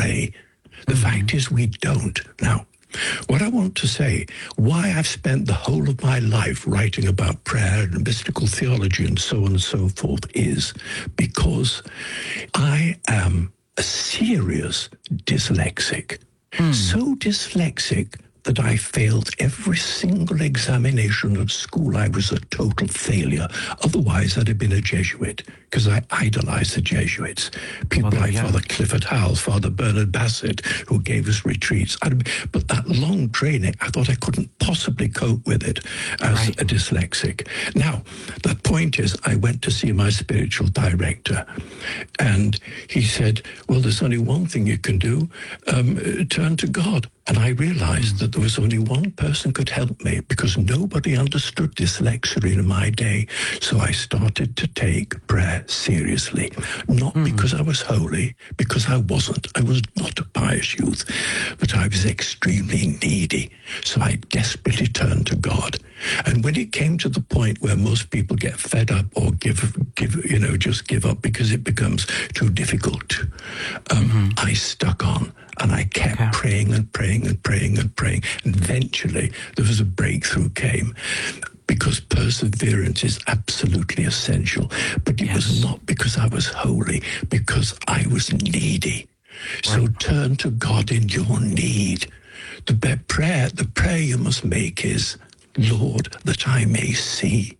play. The fact is we don't. Now, what I want to say, why I've spent the whole of my life writing about prayer and mystical theology and so on and so forth, is because I am a serious dyslexic. So dyslexic that I failed every single examination at school. I was a total failure. Otherwise, I'd have been a Jesuit, because I idolized the Jesuits. People like Father Clifford Howell, Father Bernard Bassett, who gave us retreats. But that long training, I thought I couldn't possibly cope with it as a dyslexic. Now, the point is, I went to see my spiritual director, and he said, well, there's only one thing you can do, turn to God. And I realized that there was only one person could help me, because nobody understood dyslexia in my day. So I started to take prayer seriously, not because I was holy, because I wasn't. I was not a pious youth, but I was extremely needy. So I desperately turned to God. And when it came to the point where most people get fed up or just give up because it becomes too difficult, I stuck on. And I kept praying and praying and praying and praying. And eventually, there was a breakthrough came, because perseverance is absolutely essential. But it was not because I was holy, because I was needy. So turn to God in your need. The prayer you must make is, Lord, that I may see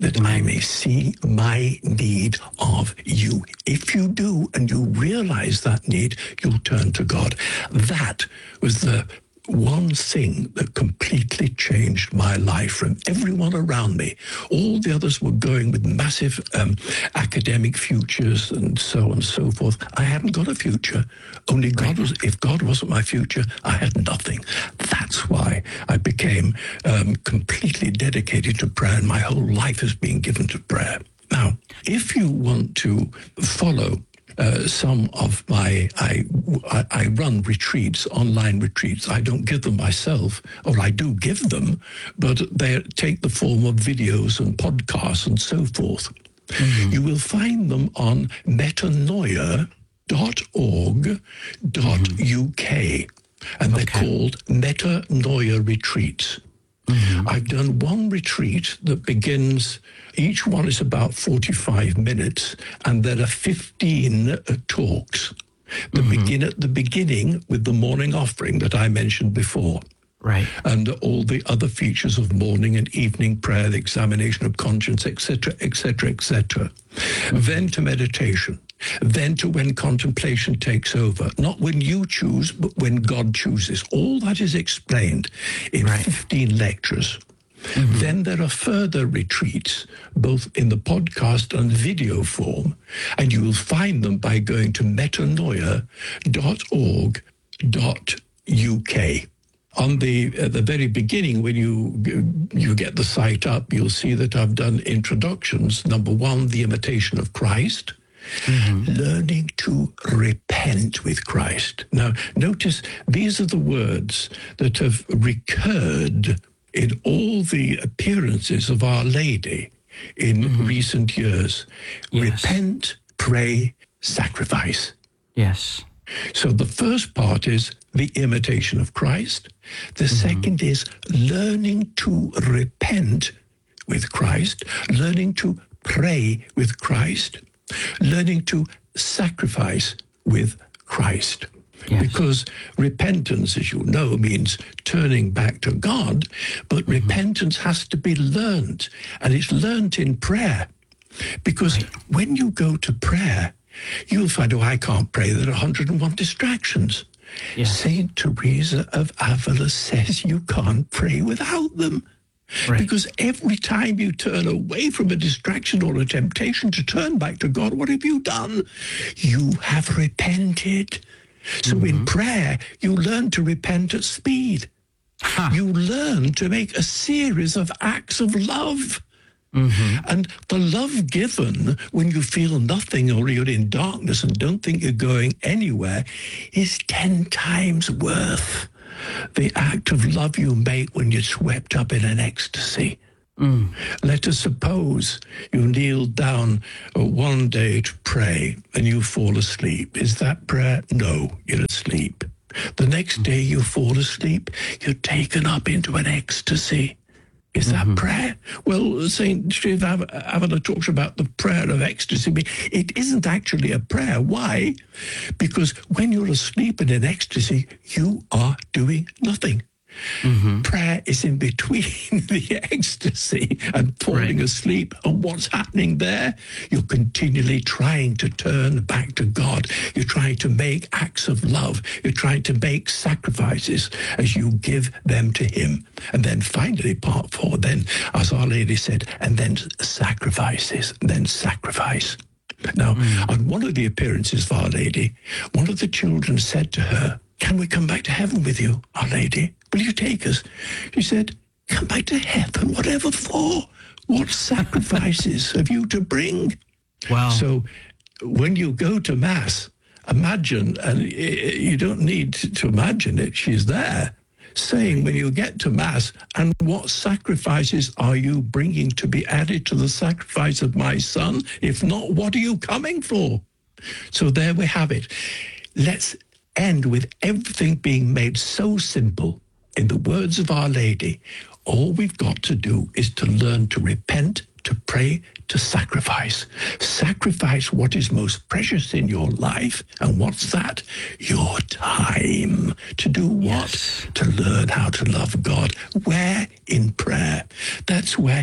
my need of you. If you do, and you realize that need, you'll turn to God. That was the one thing that completely changed my life from everyone around me. All the others were going with massive academic futures and so on and so forth. I hadn't got a future. Only God was. If God wasn't my future, I had nothing. That's why I became completely dedicated to prayer, and my whole life has been given to prayer. Now, if you want to follow some of my, I run retreats, online retreats. I don't give them myself, or I do give them, but they take the form of videos and podcasts and so forth. You will find them on metanoia.org.uk, and they're called Metanoia Retreats. I've done one retreat that begins, each one is about 45 minutes, and there are 15 talks that begin at the beginning with the morning offering that I mentioned before. And all the other features of morning and evening prayer, the examination of conscience, etc., etc., etc. Then to meditation. Then to when contemplation takes over. Not when you choose, but when God chooses. All that is explained in 15 lectures. Then there are further retreats, both in the podcast and video form, and you will find them by going to metanoia.org.uk. At the very beginning, when you get the site up, you'll see that I've done introductions. Number one, the imitation of Christ. Learning to repent with Christ. Now, notice these are the words that have recurred in all the appearances of Our Lady in recent years. Repent, pray, sacrifice. So the first part is the imitation of Christ. The second is learning to repent with Christ, learning to pray with Christ, learning to sacrifice with Christ. Because repentance, as you know, means turning back to God, but repentance has to be learned, and it's learned in prayer. Because when you go to prayer, you'll find, I can't pray. There are 101 distractions. Saint Teresa of Avila says you can't pray without them. Because every time you turn away from a distraction or a temptation to turn back to God, what have you done? You have repented. So in prayer, you learn to repent at speed. You learn to make a series of acts of love. And the love given when you feel nothing or you're in darkness and don't think you're going anywhere is 10 times worth the act of love you make when you're swept up in an ecstasy. Let us suppose you kneel down one day to pray and you fall asleep. Is that prayer? No, you're asleep. The next day you fall asleep, you're taken up into an ecstasy. Is that prayer? Well, St. Avila talks about the prayer of ecstasy. It isn't actually a prayer. Why? Because when you're asleep in an ecstasy, you are doing nothing. Prayer is in between the ecstasy and falling asleep. And what's happening there? You're continually trying to turn back to God. You're trying to make acts of love. You're trying to make sacrifices as you give them to him. And then finally, part 4, then, as Our Lady said, and then sacrifices, then sacrifice. Now, on one of the appearances of Our Lady, one of the children said to her, "Can we come back to heaven with you, Our Lady? Will you take us?" She said, "Come back to heaven, whatever for? What sacrifices have you to bring?" Wow. So when you go to Mass, imagine, and you don't need to imagine it, she's there, saying when you get to Mass, "And what sacrifices are you bringing to be added to the sacrifice of my Son? If not, what are you coming for?" So there we have it. Let's end with everything being made so simple. In the words of Our Lady, all we've got to do is to learn to repent, to pray, to sacrifice. Sacrifice what is most precious in your life. And what's that? Your time. To do what? Yes. To learn how to love God. Where? In prayer. That's where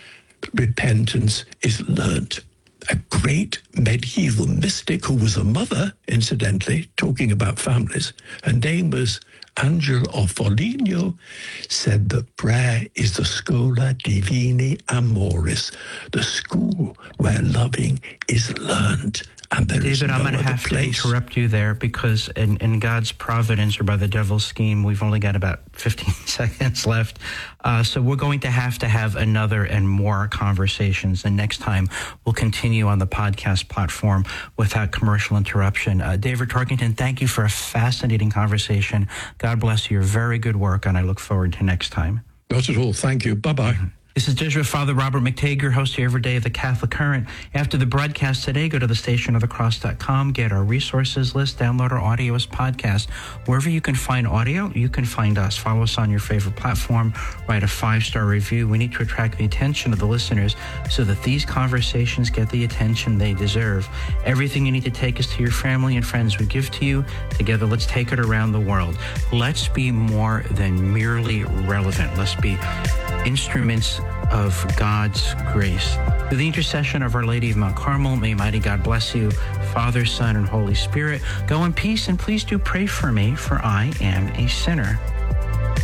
repentance is learnt. A great medieval mystic who was a mother, incidentally, talking about families, her name was Angela of Foligno, said that prayer is the Schola Divini Amoris, the school where loving is learned. And there is David, no I'm going to other have place. to interrupt you there because in God's providence or by the devil's scheme, we've only got about 15 seconds left. So we're going to have another and more conversations. And next time we'll continue on the podcast platform without commercial interruption. David Torkington, thank you for a fascinating conversation. God bless you. Very good work. And I look forward to next time. Not at all. Thank you. Bye-bye. This is Jesuit Father Robert McTague, host here every day of the Catholic Current. After the broadcast today, go to thestationofthecross.com, get our resources list, download our audio as podcast. Wherever you can find audio, you can find us. Follow us on your favorite platform, write a 5-star review. We need to attract the attention of the listeners so that these conversations get the attention they deserve. Everything you need to take us to your family and friends we give to you. Together, let's take it around the world. Let's be more than merely relevant. Let's be instruments of God's grace. Through the intercession of Our Lady of Mount Carmel, may mighty God bless you, Father, Son, and Holy Spirit. Go in peace, and please do pray for me, for I am a sinner.